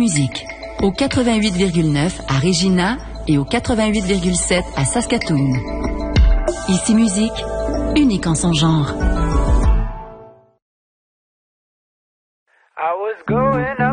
Musique, au 88,9 à Regina et au 88,7 à Saskatoon. Ici Musique, unique en son genre. I was growing up